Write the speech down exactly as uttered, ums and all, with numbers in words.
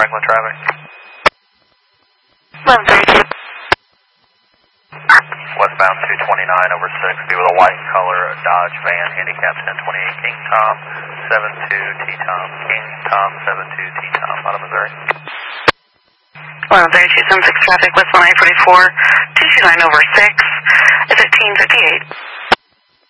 Franklin traffic. eleven thirty-two. Westbound two twenty-nine over six, be with a white color Dodge van, handicap ten twenty-eight, King Tom, seven two T-Tom, King Tom, seven two T-Tom, out of Missouri. eleven thirty-two, seven six traffic, West one I forty-four, two two nine over six, fifteen fifty-eight.